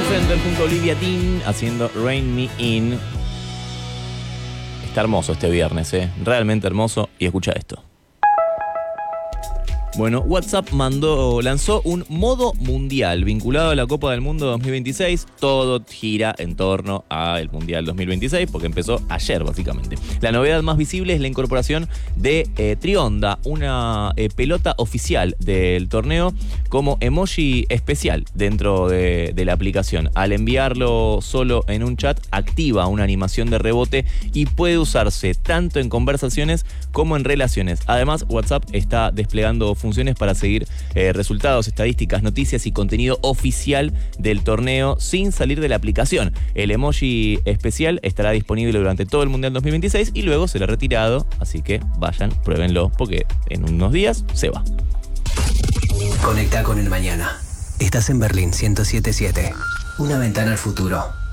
Fender junto a Olivia Dean haciendo Rain Me In. Está hermoso este viernes, realmente hermoso. Y escucha esto. Bueno, WhatsApp lanzó un modo mundial vinculado a la Copa del Mundo 2026. Todo gira en torno al Mundial 2026 porque empezó ayer, básicamente. La novedad más visible es la incorporación de Trionda, una pelota oficial del torneo, como emoji especial dentro de la aplicación. Al enviarlo solo en un chat, activa una animación de rebote y puede usarse tanto en conversaciones como en relaciones. Además, WhatsApp está desplegando funciones para seguir resultados, estadísticas, noticias y contenido oficial del torneo sin salir de la aplicación. El emoji especial estará disponible durante todo el Mundial 2026 y luego será retirado, así que vayan, pruébenlo, porque en unos días se va. Conecta con el mañana. Estás en Berlín 107.7. Una ventana al futuro.